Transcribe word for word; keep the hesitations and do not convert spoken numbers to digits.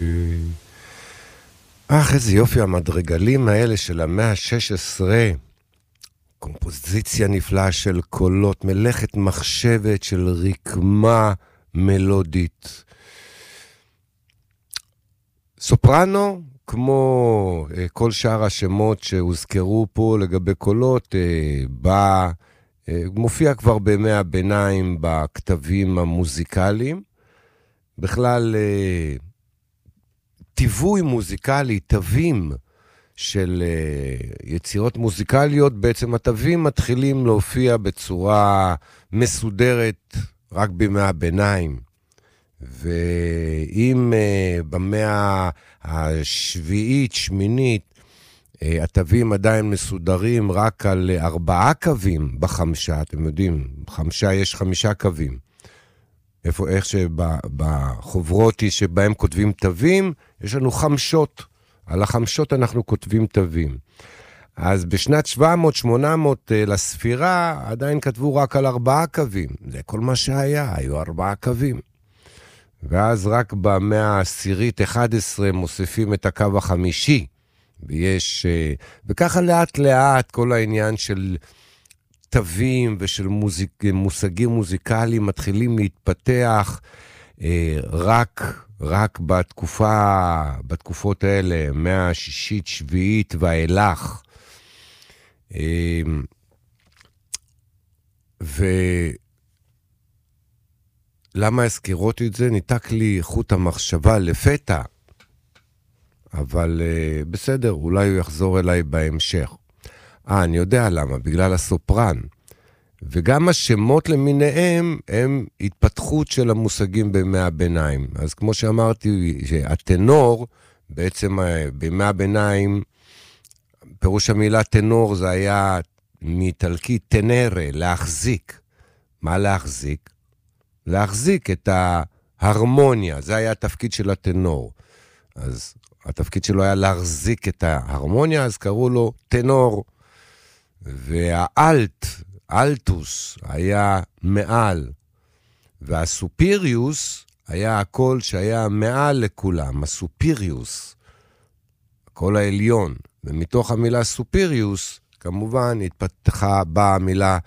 אך, איזה יופי, המדרגלים האלה של המאה ה-שש עשרה, קומפוזיציה נפלאה של קולות, מלאכת מחשבת של רקמה מלודית. סופרנו, כמו uh, כל שאר השמות שהוזכרו פה לגבי קולות, uh, בא, uh, מופיע כבר בימי הביניים בכתבים המוזיקליים. בכלל, uh, טיווי מוזיקלי, תווים של uh, יצירות מוזיקליות, בעצם התווים מתחילים להופיע בצורה מסודרת רק בימי הביניים. ואם uh, במאה השביעית, שמינית, uh, התווים עדיין מסודרים רק על ארבעה קווים בחמשה, אתם יודעים, בחמשה יש חמישה קווים. איפה, איך שבחוברות היא שבהם כותבים תווים, יש לנו חמשות. על החמשות אנחנו כותבים תווים. אז בשנת שבע מאות שמונה מאות לספירה, עדיין כתבו רק על ארבעה קווים. זה כל מה שהיה, היו ארבעה קווים. ואז רק במאה העשירית, אחד עשרה, מוסיפים את הקו החמישי. ויש, וככה לאט לאט כל העניין של תווים ושל מוזיק, מושגים מוזיקליים מתחילים להתפתח אה, רק, רק בתקופה, בתקופות האלה, מאה השישית, שביעית ואילך. אה, ולמה הזכירותי את זה? ניתק לי חוט המחשבה לפתע, אבל אה, בסדר, אולי הוא יחזור אליי בהמשך. אה, אני יודע למה, בגלל הסופרן. וגם השמות למיניהם הם התפתחות של המושגים בימי הביניים. אז כמו שאמרתי, שהטנור, בעצם בימי הביניים, פירוש המילה טנור זה היה מאיטלקי טנרה, להחזיק. מה להחזיק? להחזיק את ההרמוניה, זה היה התפקיד של הטנור. אז התפקיד שלו היה להחזיק את ההרמוניה, אז קראו לו טנור. והאלט, אלטוס, היה מעל, והסופיריוס היה הקול שהיה מעל לכולם, הסופיריוס, הקול העליון. ומתוך המילה סופיריוס, כמובן, התפתחה באה המילה